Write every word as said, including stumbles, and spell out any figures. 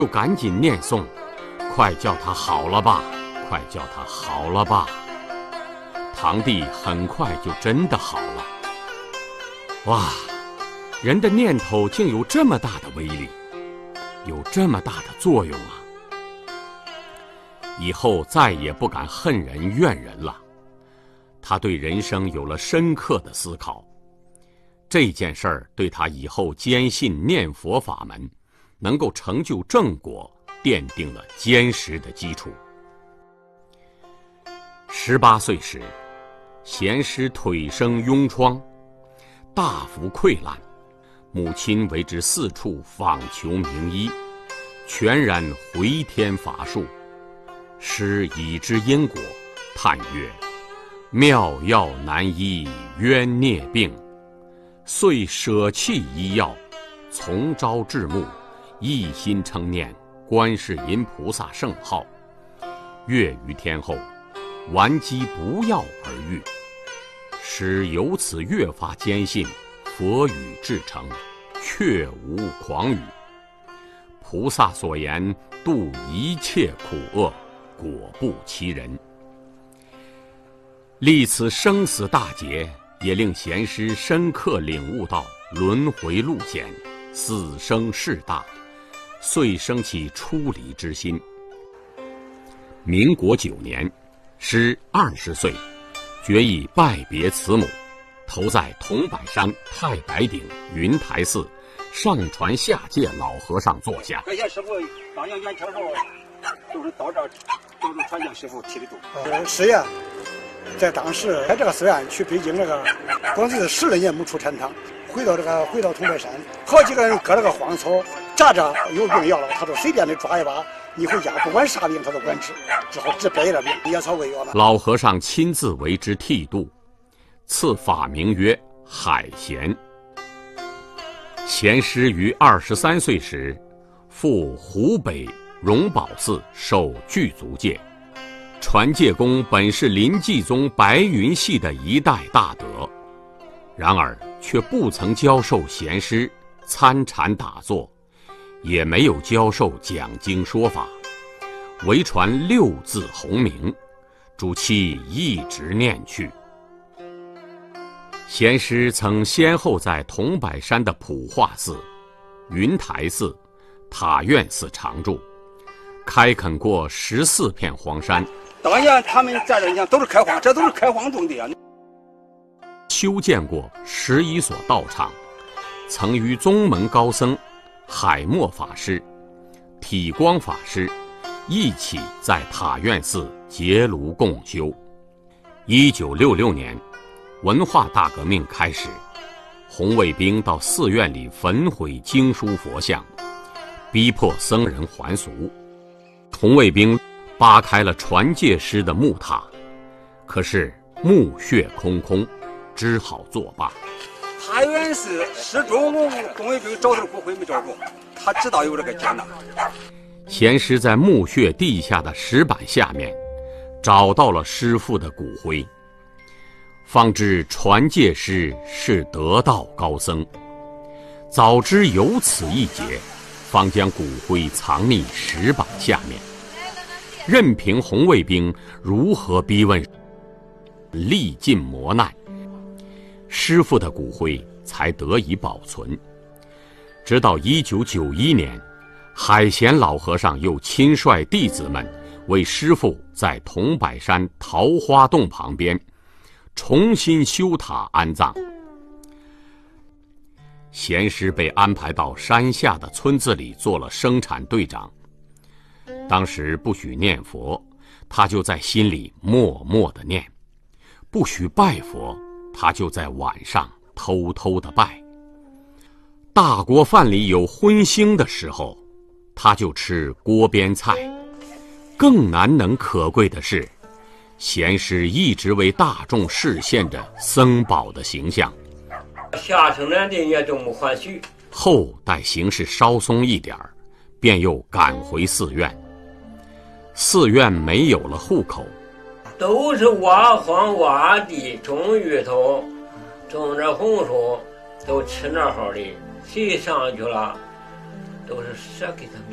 就赶紧念诵，快叫他好了吧，快叫他好了吧。堂弟很快就真的好了。哇，人的念头竟有这么大的威力，有这么大的作用啊！以后再也不敢恨人怨人了。他对人生有了深刻的思考，这件事儿对他以后坚信念佛法门能够成就正果奠定了坚实的基础。十八岁时，贤师腿生痈疮，大幅溃烂，母亲为之四处访求名医，全然回天乏术。师已知因果，叹曰：妙药难医冤孽病，遂舍弃医药，从朝至暮，一心称念观世音菩萨圣号。月余天后，顽疾不药而愈。师由此越发坚信佛语至诚，确无诳语。菩萨所言度一切苦厄，果不其人。历此生死大劫，也令贤师深刻领悟到轮回路险，死生事大，遂生起出离之心。民国九年，师二十岁，决意拜别慈母，投在桐柏山太白顶云台寺上传下界老和尚座下。 这些师傅当年年轻时候都是到这儿，都是传教师傅提的度。 呃，是呀，在当时在这个寺院去北京这个，光是十来年没出禅堂，回到这个回到桐柏山，好几个人割了个荒草，扎着有病要了，他都随便的抓一把，你回家不管啥病他都管治，只好治别的病，野草为药了。 老和尚亲自为之剃度，赐法名曰海贤。贤师于二十三岁时，赴湖北荣宝寺受具足戒。传戒功本是临济宗白云系的一代大德，然而却不曾教授贤师参禅打坐，也没有教授讲经说法，唯传六字洪名，主其一直念去。贤师曾先后在桐柏山的普化寺、云台寺、塔院寺常住，开垦过十四片荒山。 当年他们在这，你看都是开荒，这都是开荒种的啊。 修建过十一所道场，曾与宗门高僧海默法师、体光法师一起在塔院寺结庐共修。一九六六年，文化大革命开始，红卫兵到寺院里焚毁经书佛像，逼迫僧人还俗。红卫兵扒开了传戒师的木塔，可是墓穴空空，只好作罢。 塔院寺始终红卫兵找到骨灰没找着，他知道有这个艰难。 贤师在墓穴地下的石板下面找到了师父的骨灰，方知传戒师是得道高僧。早知有此一劫，方将骨灰藏匿石板下面，任凭红卫兵如何逼问，历尽磨难，师父的骨灰才得以保存。直到一九九一年，海贤老和尚又亲率弟子们为师父在桐柏山桃花洞旁边重新修塔安葬。贤师被安排到山下的村子里做了生产队长。当时不许念佛，他就在心里默默地念；不许拜佛，他就在晚上偷偷地拜。大锅饭里有荤腥的时候，他就吃锅边菜。更难能可贵的是，贤师一直为大众示现着僧宝的形象。 下城南的也都没还许。 后待形势稍松一点儿，便又赶回寺院。寺院没有了户口， 都是挖荒挖地种芋头，种着红薯，都吃那好的，谁上去了都是舍给他们。